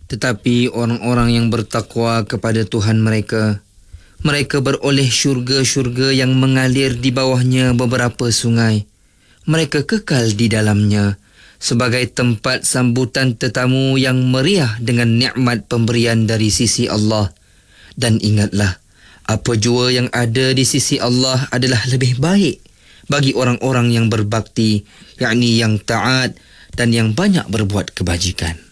Tetapi orang-orang yang bertakwa kepada Tuhan mereka, mereka beroleh syurga-syurga yang mengalir di bawahnya beberapa sungai. Mereka kekal di dalamnya sebagai tempat sambutan tetamu yang meriah dengan nikmat pemberian dari sisi Allah. Dan ingatlah, apa jua yang ada di sisi Allah adalah lebih baik bagi orang-orang yang berbakti, yakni yang taat dan yang banyak berbuat kebajikan.